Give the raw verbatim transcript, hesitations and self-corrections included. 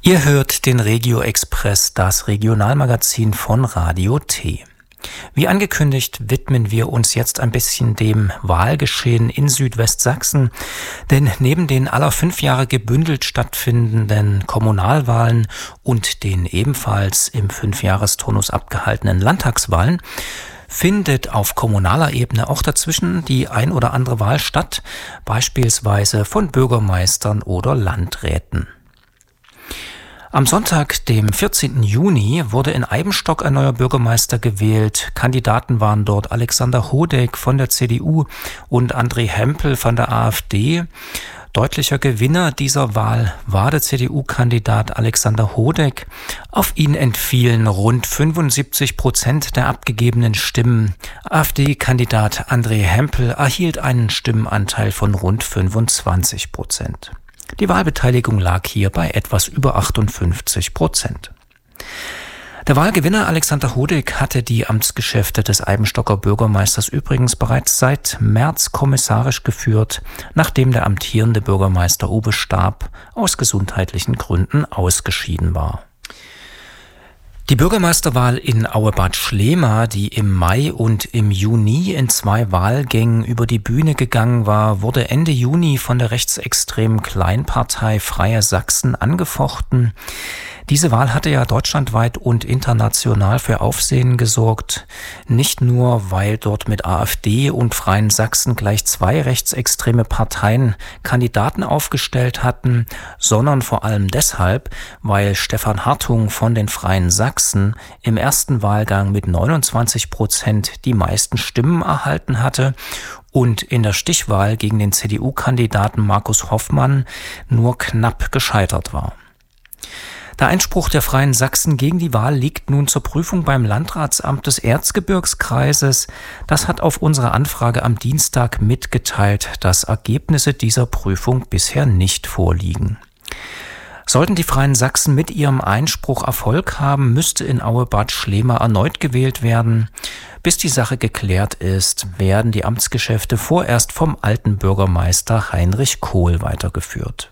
Ihr hört den Regio Express, das Regionalmagazin von Radio T. Wie angekündigt, widmen wir uns jetzt ein bisschen dem Wahlgeschehen in Südwestsachsen, denn neben den aller fünf Jahre gebündelt stattfindenden Kommunalwahlen und den ebenfalls im Fünfjahresturnus abgehaltenen Landtagswahlen findet auf kommunaler Ebene auch dazwischen die ein oder andere Wahl statt, beispielsweise von Bürgermeistern oder Landräten. Am Sonntag, dem vierzehnten Juni, wurde in Eibenstock ein neuer Bürgermeister gewählt. Kandidaten waren dort Alexander Hodeck von der C D U und André Hempel von der AfD. Deutlicher Gewinner dieser Wahl war der C D U-Kandidat Alexander Hodeck. Auf ihn entfielen rund fünfundsiebzig Prozent der abgegebenen Stimmen. AfD-Kandidat André Hempel erhielt einen Stimmenanteil von rund fünfundzwanzig Prozent. Die Wahlbeteiligung lag hier bei etwas über achtundfünfzig Prozent. Der Wahlgewinner Alexander Hodeck hatte die Amtsgeschäfte des Eibenstocker Bürgermeisters übrigens bereits seit März kommissarisch geführt, nachdem der amtierende Bürgermeister Uwe Staab aus gesundheitlichen Gründen ausgeschieden war. Die Bürgermeisterwahl in Auebad Schlema, die im Mai und im Juni in zwei Wahlgängen über die Bühne gegangen war, wurde Ende Juni von der rechtsextremen Kleinpartei Freie Sachsen angefochten. Diese Wahl hatte ja deutschlandweit und international für Aufsehen gesorgt. Nicht nur, weil dort mit AfD und Freien Sachsen gleich zwei rechtsextreme Parteien Kandidaten aufgestellt hatten, sondern vor allem deshalb, weil Stefan Hartung von den Freien Sachsen im ersten Wahlgang mit neunundzwanzig Prozent die meisten Stimmen erhalten hatte und in der Stichwahl gegen den C D U-Kandidaten Markus Hoffmann nur knapp gescheitert war. Der Einspruch der Freien Sachsen gegen die Wahl liegt nun zur Prüfung beim Landratsamt des Erzgebirgskreises. Das hat auf unsere Anfrage am Dienstag mitgeteilt, dass Ergebnisse dieser Prüfung bisher nicht vorliegen. Sollten die Freien Sachsen mit ihrem Einspruch Erfolg haben, müsste in Auebad Schlema erneut gewählt werden. Bis die Sache geklärt ist, werden die Amtsgeschäfte vorerst vom alten Bürgermeister Heinrich Kohl weitergeführt.